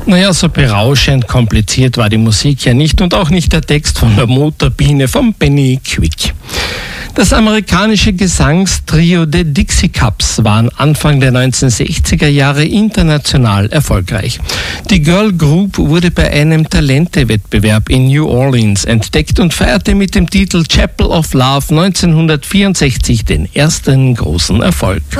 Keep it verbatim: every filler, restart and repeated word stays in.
Naja, so berauschend kompliziert war die Musik ja nicht und auch nicht der Text von der Motorbiene von Benny Quick. Das amerikanische Gesangstrio The Dixie Cups waren Anfang der neunzehnhundertsechziger Jahre international erfolgreich. Die Girl Group wurde bei einem Talente-Wettbewerb in New Orleans entdeckt und feierte mit dem Titel Chapel of Love neunzehnhundertvierundsechzig den ersten großen Erfolg.